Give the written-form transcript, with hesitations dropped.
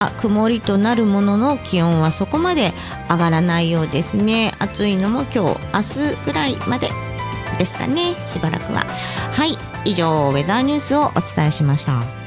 曇りとなるものの気温はそこまで上がらないようですね。暑いのも今日明日ぐらいまでですかね、しばらくは。はい、以上ウェザーニュースをお伝えしました。